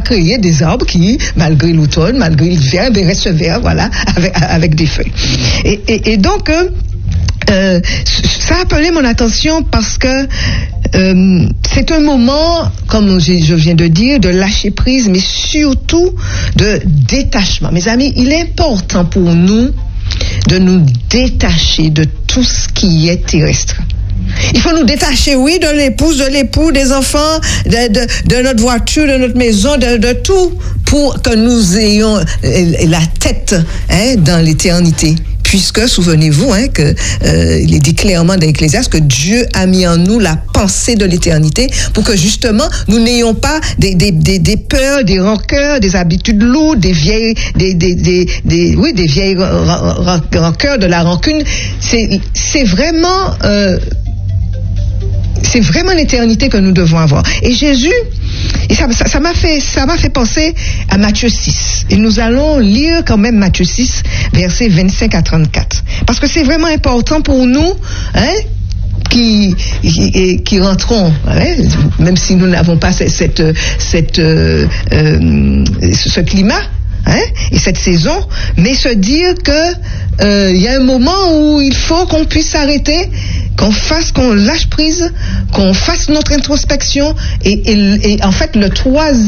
créé des arbres qui, malgré l'automne, malgré l'hiver, restent verts, voilà, avec des feuilles. Et donc, ça a appelé mon attention parce que c'est un moment, comme je viens de dire, de lâcher prise, mais surtout de détachement. Mes amis, il est important pour nous de nous détacher de tout ce qui est terrestre. Il faut nous détacher, oui, de l'épouse, de l'époux, des enfants, de notre voiture, de notre maison, de tout, pour que nous ayons la tête dans l'éternité. Puisque, souvenez-vous, que il est dit clairement dans l'Ecclésiaste que Dieu a mis en nous la pensée de l'éternité pour que justement nous n'ayons pas des peurs, des rancœurs, des habitudes lourdes, des vieilles rancœurs, de la rancune. C'est vraiment l'éternité que nous devons avoir. Et Jésus, et ça m'a fait penser à Matthieu 6. Et nous allons lire quand même Matthieu 6, versets 25 à 34. Parce que c'est vraiment important pour nous, qui rentrons, même si nous n'avons pas ce climat, et cette saison, mais se dire que il y a un moment où il faut qu'on puisse s'arrêter, qu'on lâche prise, qu'on fasse notre introspection, et en fait le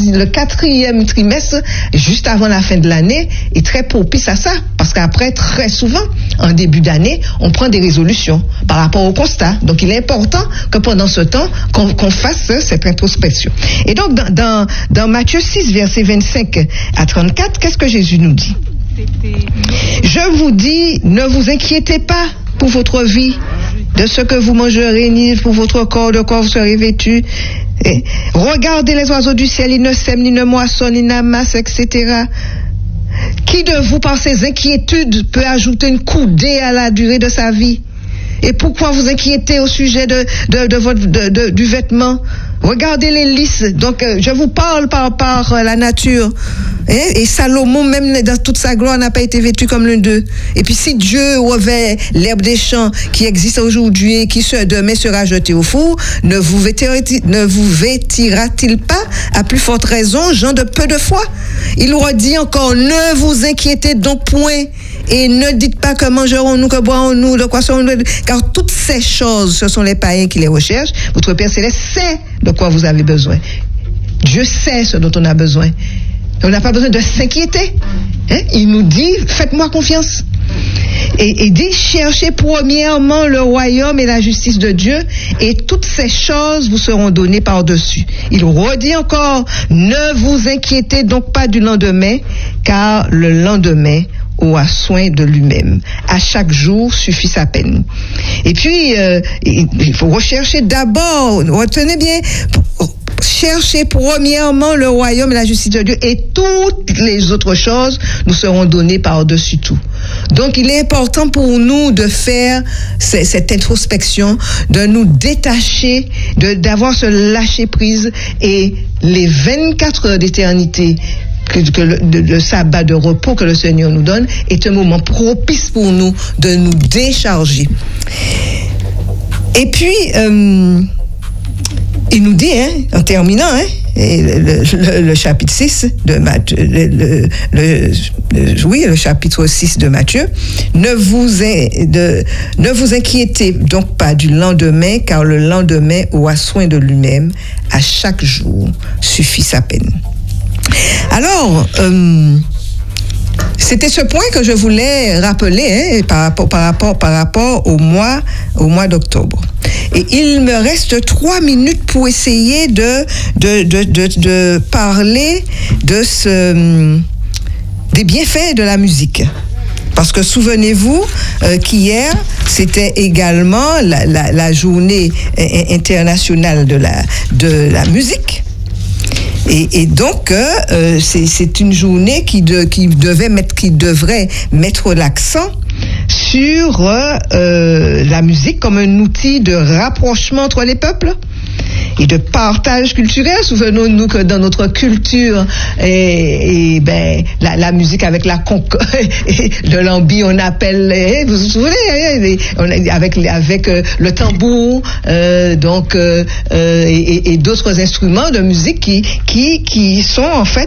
4e trimestre, juste avant la fin de l'année, est très propice à ça, parce qu'après, très souvent, en début d'année, on prend des résolutions par rapport au constat. Donc il est important que pendant ce temps, qu'on fasse cette introspection. Et donc dans Matthieu 6, versets 25 à 34, qu'est-ce que Jésus nous dit? Je vous dis, ne vous inquiétez pas pour votre vie, de ce que vous mangerez, ni pour votre corps, de quoi vous serez vêtus. Regardez les oiseaux du ciel, ils ne sèment, ni ne moissonnent, ni n'amassent, etc. Qui de vous, par ces inquiétudes, peut ajouter une coudée à la durée de sa vie? Et pourquoi vous inquiétez au sujet du vêtement? Regardez les lys. Donc, je vous parle par la nature. Et Salomon, même dans toute sa gloire, n'a pas été vêtu comme l'un d'eux. Et puis, si Dieu revêt l'herbe des champs qui existe aujourd'hui et qui demain sera jeté au four, ne vous vêtira-t-il pas à plus forte raison, gens de peu de foi? Il redit encore, ne vous inquiétez donc point. Et ne dites pas que mangerons-nous, que boirons-nous, de quoi serons-nous, car toutes ces choses, ce sont les païens qui les recherchent. Votre Père Céleste sait de quoi vous avez besoin. Dieu sait ce dont on a besoin. On n'a pas besoin de s'inquiéter. Il nous dit, faites-moi confiance. Et il dit, cherchez premièrement le royaume et la justice de Dieu, et toutes ces choses vous seront données par-dessus. Il redit encore, ne vous inquiétez donc pas du lendemain, car le lendemain aura soin de lui-même. À chaque jour suffit sa peine. Et puis, il faut rechercher d'abord, retenez bien, cherchez premièrement le royaume et la justice de Dieu, et toutes les autres choses nous seront données par-dessus tout. Donc, il est important pour nous de faire cette introspection, de nous détacher, d'avoir ce lâcher-prise, et les 24 heures d'éternité que le sabbat de repos que le Seigneur nous donne est un moment propice pour nous de nous décharger. Et puis, il nous dit, en terminant, le chapitre 6 de Matthieu, le chapitre 6 de Matthieu, ne vous inquiétez donc pas du lendemain, car le lendemain aura soin de lui-même. À chaque jour suffit sa peine. Alors, c'était ce point que je voulais rappeler par rapport au mois d'octobre. Et il me reste 3 minutes pour essayer de parler des bienfaits de la musique. Parce que souvenez-vous qu'hier, c'était également la journée internationale de la musique. Et donc, c'est une journée qui devrait mettre l'accent sur la musique comme un outil de rapprochement entre les peuples et de partage culturel. Souvenons-nous que dans notre culture, la musique avec de l'ambi, on appelle, vous vous souvenez, avec le tambour, et d'autres instruments de musique qui sont en fait